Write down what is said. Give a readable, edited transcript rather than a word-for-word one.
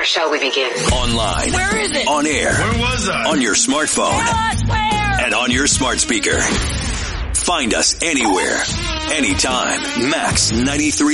shall we begin? Online. Where is it? On air. Where was I? On your smartphone. Where? And on your smart speaker. Find us anywhere, anytime. Max 93.